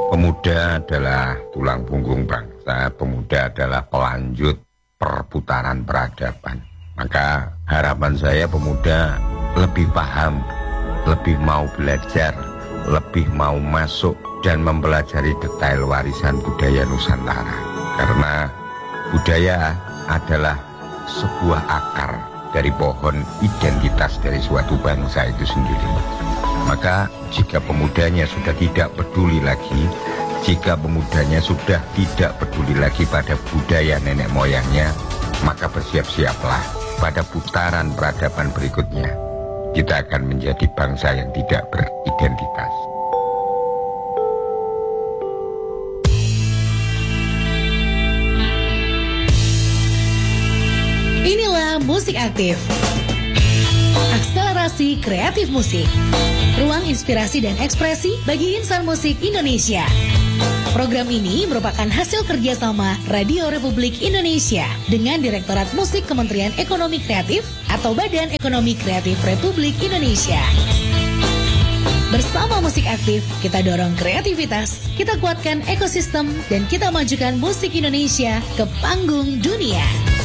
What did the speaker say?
Pemuda adalah tulang punggung bangsa, pemuda adalah pelanjut perputaran peradaban. Maka harapan saya pemuda lebih paham, lebih mau belajar, lebih mau masuk dan mempelajari detail warisan budaya Nusantara. Karena budaya adalah sebuah akar dari pohon identitas dari suatu bangsa itu sendiri. Maka jika pemudanya sudah tidak peduli lagi, jika pemudanya sudah tidak peduli lagi pada budaya nenek moyangnya, maka bersiap-siaplah pada putaran peradaban berikutnya. Kita akan menjadi bangsa yang tidak beridentitas. Inilah Musik Aktif. Akselerasi kreatif musik. Ruang inspirasi dan ekspresi bagi insan musik Indonesia. Program ini merupakan hasil kerjasama Radio Republik Indonesia dengan Direktorat Musik Kementerian Ekonomi Kreatif atau Badan Ekonomi Kreatif Republik Indonesia. Bersama Musik Aktif, kita dorong kreativitas, kita kuatkan ekosistem, dan kita majukan musik Indonesia ke panggung dunia.